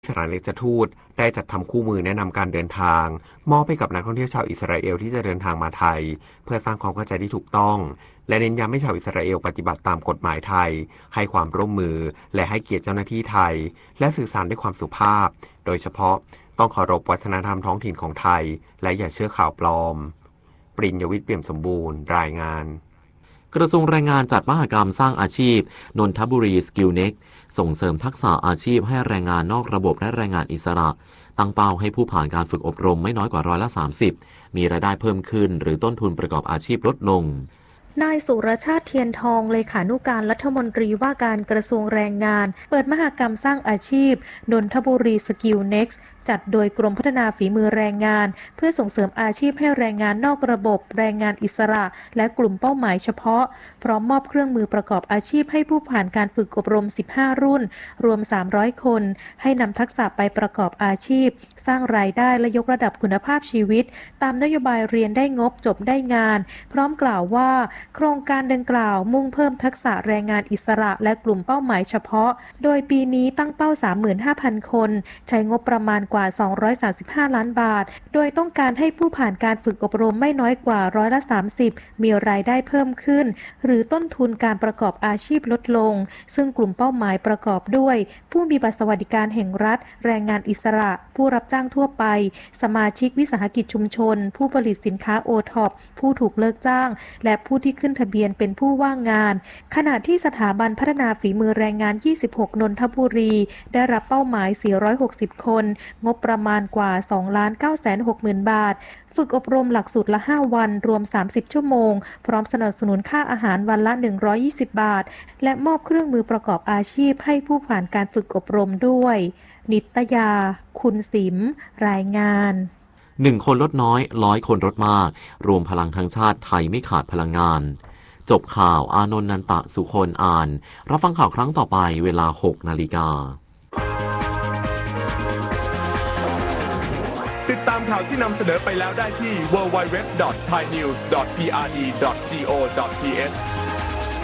สถานเอกอัครทูตได้จัดทำคู่มือแนะนำการเดินทางมอบให้กับนักท่องเที่ยวชาวอิสราเอลที่จะเดินทางมาไทยเพื่อสร้างความเข้าใจที่ถูกต้องและเน้นย้ำให้ชาวอิสราเอลปฏิบัติตามกฎหมายไทยให้ความร่วมมือและให้เกียรติเจ้าหน้าที่ไทยและสื่อสารด้วยความสุภาพโดยเฉพาะต้องเคารพวัฒนธรรมท้องถิ่นของไทยและอย่าเชื่อข่าวปลอมปริญญวิทย์ เปี่ยมสมบูรณ์รายงานกระทรวงแรงงานจัดมหกรรมสร้างอาชีพนนทบุรีสกิลเน็กส่งเสริมทักษะอาชีพให้แรงงานนอกระบบและแรงงานอิสระตั้งเป้าให้ผู้ผ่านการฝึกอบรมไม่น้อยกว่า30%มีรายได้เพิ่มขึ้นหรือต้นทุนประกอบอาชีพลดลงนายสุรชาติเทียนทองเลขานุการรัฐมนตรีว่าการกระทรวงแรงงานเปิดมหกรรมสร้างอาชีพนนทบุรีสกิลเน็กซ์จัดโดยกรมพัฒนาฝีมือแรงงานเพื่อส่งเสริมอาชีพให้แรงงานนอกระบบแรงงานอิสระและกลุ่มเป้าหมายเฉพาะพร้อมมอบเครื่องมือประกอบอาชีพให้ผู้ผ่านการฝึกอบรม15รุ่นรวม300คนให้นำทักษะไปประกอบอาชีพสร้างรายได้และยกระดับคุณภาพชีวิตตามนโยบายเรียนได้งบจบได้งานพร้อมกล่าวว่าโครงการดังกล่าวมุ่งเพิ่มทักษะแรงงานอิสระและกลุ่มเป้าหมายเฉพาะโดยปีนี้ตั้งเป้า 35,000 คนใช้งบประมาณกว่า235 ล้านบาทโดยต้องการให้ผู้ผ่านการฝึกอบรมไม่น้อยกว่า30%มีรายได้เพิ่มขึ้นหรือต้นทุนการประกอบอาชีพลดลงซึ่งกลุ่มเป้าหมายประกอบด้วยผู้มีบัตรสวัสดิการแห่งรัฐแรงงานอิสระผู้รับจ้างทั่วไปสมาชิกวิสาหกิจชุมชนผู้ผลิตสินค้าโอท็อปผู้ถูกเลิกจ้างและผู้ที่ขึ้นทะเบียนเป็นผู้ว่างงานขณะที่สถาบันพัฒนาฝีมือแรงงาน26นนทบุรีได้รับเป้าหมาย460คนงบประมาณกว่า 2,960,000 บาทฝึกอบรมหลักสูตรละ5วันรวม30ชั่วโมงพร้อมสนับสนุนค่าอาหารวันละ120 บาทและมอบเครื่องมือประกอบอาชีพให้ผู้ผ่านการฝึกอบรมด้วยนิตยาคุณสิมรายงาน 1 คนลดน้อย100 คนลดมากรวมพลังทั้งชาติไทยไม่ขาดพลังงานจบข่าวอานนท์ นันตะสุคนอ่านรับฟังข่าวครั้งต่อไปเวลา 6 นาฬิกาติดตามข่าวที่นำเสนอไปแล้วได้ที่ www.thainews.prd.go.th